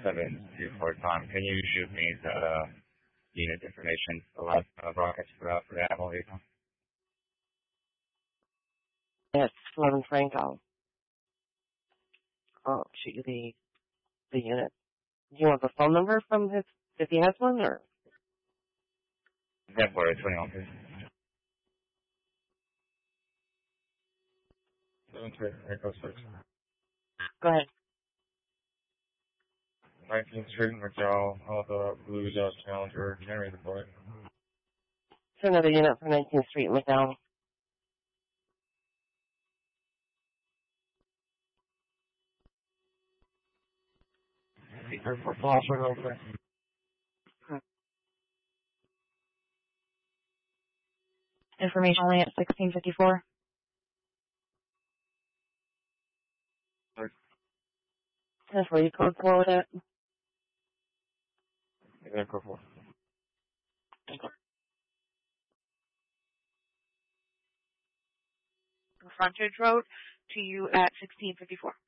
724 Tom. Can you shoot me the unit information for the last broadcast put out for the Apple vehicle? It's 11 Franco. I'll shoot you the unit. Do you want the phone number from his, if he has one, or? 10-4, 21, please. 73, Echo 6. Go ahead. 19th Street, McDowell, Alpha, Blue Dot Challenger, generate the boy. It's another unit from 19th Street, McDowell. Airport Foster, okay. Information only at 1654. That's where you code for with it. Echo 4. Frontage Road to you at 1654.